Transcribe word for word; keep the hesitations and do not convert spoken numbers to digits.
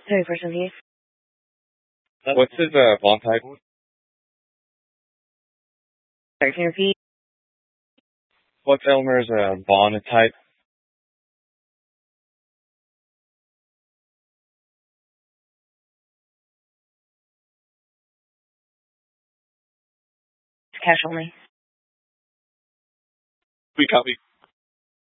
Sorry, person here. What's his uh, bond type? Sorry, can you repeat? What's Elmer's uh, bond type? It's cash only. We copy.